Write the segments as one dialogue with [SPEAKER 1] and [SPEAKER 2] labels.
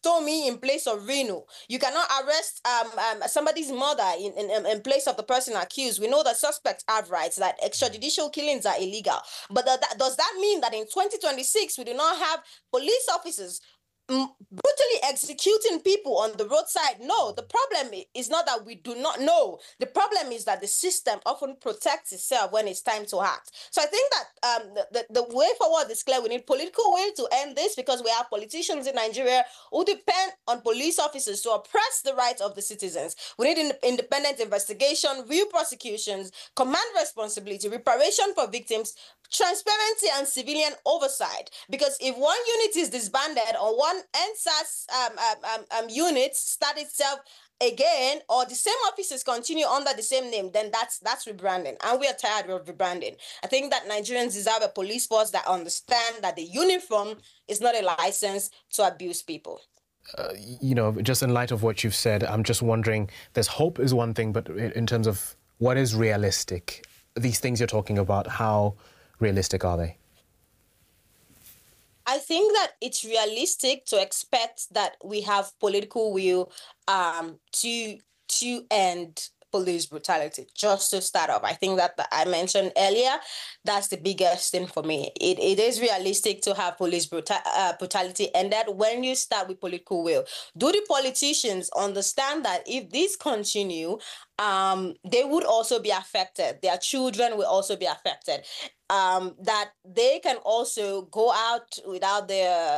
[SPEAKER 1] Tommy in place of Reno. You cannot arrest somebody's mother in place of the person accused. We know that suspects have rights, that extrajudicial killings are illegal. But does that mean that in 2026 we do not have police officers brutally executing people on the roadside? No, the problem is not that we do not know. The problem is that the system often protects itself when it's time to act. So I think that the way forward is clear. We need political will to end this, because we have politicians in Nigeria who depend on police officers to oppress the rights of the citizens. We need independent investigation, real prosecutions, command responsibility, reparation for victims, transparency and civilian oversight. Because if one unit is disbanded or one NSAS unit start itself again, or the same officers continue under the same name, then that's rebranding, and we are tired of rebranding. I think that Nigerians deserve a police force that understand that the uniform is not a license to abuse people.
[SPEAKER 2] Just in light of what you've said, I'm just wondering, there's hope is one thing, but in terms of what is realistic, these things you're talking about, how realistic are they?
[SPEAKER 1] I think that it's realistic to expect that we have political will to end police brutality. Just to start off, I think that I mentioned earlier, that's the biggest thing for me. It is realistic to have police brutality ended when you start with political will. Do the politicians understand that if this continue, they would also be affected? Their children will also be affected. That they can also go out without their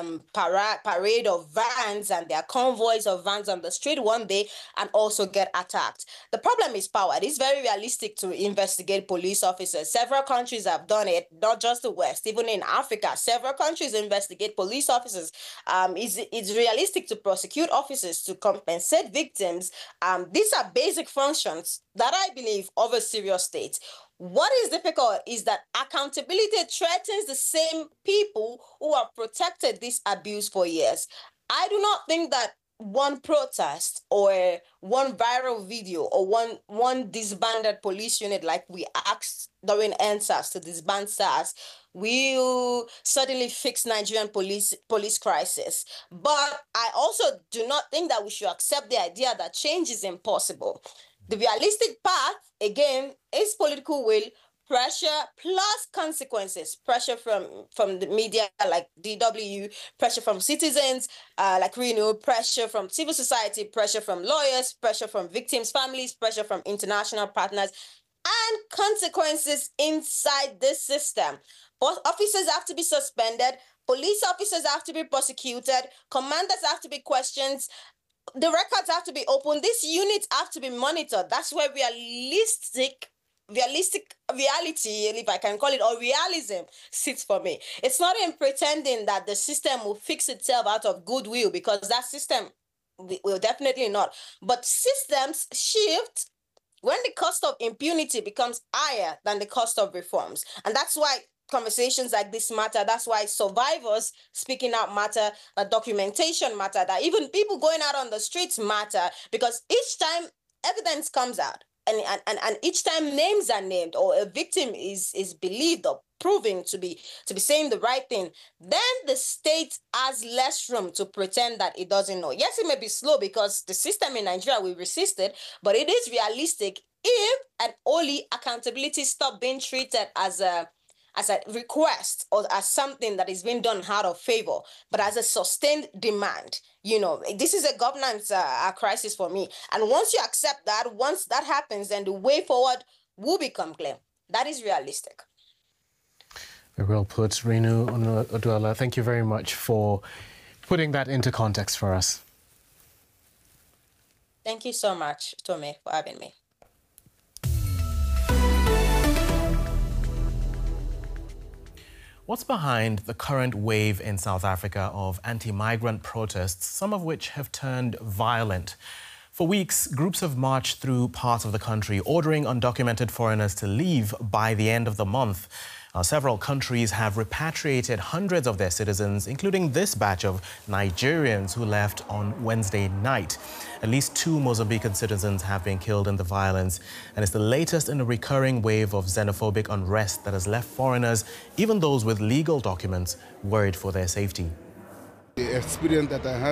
[SPEAKER 1] parade of vans and their convoys of vans on the street one day and also get attacked. The problem is power. It is very realistic to investigate police officers. Several countries have done it, not just the West, even in Africa. Several countries investigate police officers. It's realistic to prosecute officers, to compensate victims. These are basic functions that I believe of a serious state. What is difficult is that accountability threatens the same people who have protected this abuse for years. I do not think that one protest or one viral video or one disbanded police unit, like we asked during NSAS to disband SARS, will suddenly fix Nigerian police crisis. But I also do not think that we should accept the idea that change is impossible. The realistic path, again, is political will, pressure plus consequences. Pressure from the media like DW, pressure from citizens like Reno, pressure from civil society, pressure from lawyers, pressure from victims' families, pressure from international partners, and consequences inside this system. Both officers have to be suspended, police officers have to be prosecuted, commanders have to be questioned, the records have to be open. These units have to be monitored. That's where realistic reality, if I can call it, or realism sits for me. It's not in pretending that the system will fix itself out of goodwill, because that system will definitely not. But systems shift when the cost of impunity becomes higher than the cost of reforms. And that's why conversations like this matter. That's why survivors speaking out matter, that documentation matter, that even people going out on the streets matter, because each time evidence comes out and each time names are named or a victim is believed or proven to be saying the right thing, then the state has less room to pretend that it doesn't know. Yes, it may be slow because the system in Nigeria will resist it, but it is realistic if and only accountability stop being treated as a request or as something that is being done out of favor, but as a sustained demand. This is a governance crisis for me. And once you accept that, once that happens, then the way forward will become clear. That is realistic.
[SPEAKER 2] Very well put, Reno Oduala. Thank you very much for putting that into context for us.
[SPEAKER 1] Thank you so much, Tommy, for having me.
[SPEAKER 2] What's behind the current wave in South Africa of anti-migrant protests, some of which have turned violent? For weeks, groups have marched through parts of the country, ordering undocumented foreigners to leave by the end of the month. Several countries have repatriated hundreds of their citizens, including this batch of Nigerians who left on Wednesday night. At least 2 Mozambican citizens have been killed in the violence, and it's the latest in a recurring wave of xenophobic unrest that has left foreigners, even those with legal documents, worried for their safety.
[SPEAKER 3] The experience that I have